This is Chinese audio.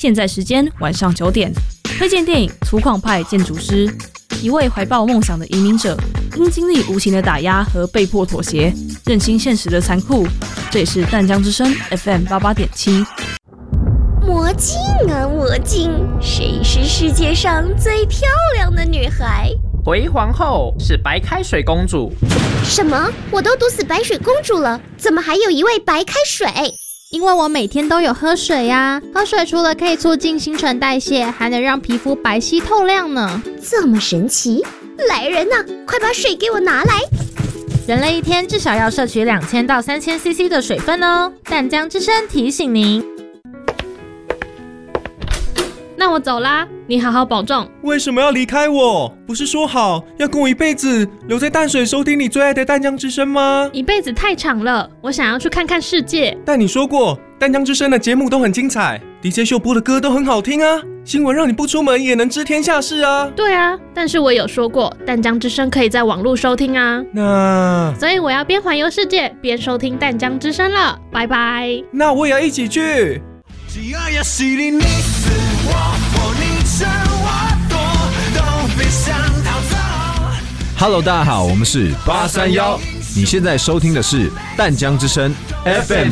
现在时间晚上9点。推荐电影《粗犷派建筑师》，一位怀抱梦想的移民者，因经历无情的打压和被迫妥协，认清现实的残酷。这里是淡江之声 FM 88.7。 魔镜啊魔镜，谁是世界上最漂亮的女孩？ 回皇后是白开水公主。 什么？我都毒死白水公主了，怎么还有一位白开水？ 因为我每天都有喝水呀，喝水除了可以促进新陈代谢，还能让皮肤白皙透亮呢。 这么神奇？来人啊，快把水给我拿来！ 人类一天至少要摄取2000到3000 CC 的水分哦。淡江之声提醒您。 那我走啦，你好好保重。 为什么要离开我？不是说好要跟我一辈子留在淡水收听你最爱的淡江之声吗？ 一辈子太长了，我想要去看看世界。 但你说过淡江之声的节目都很精彩， DJ 秀播的歌都很好听啊，新闻让你不出门也能知天下事啊。 对啊，但是我有说过淡江之声可以在網絡收聽啊。所以我要邊環遊世界邊收聽淡江之聲了，拜拜。 那我也要一起去。 只要有是你死我活，你争我夺，都别想逃走。 Hello， 大家好，我们是831，你现在收听的是淡江之声 FM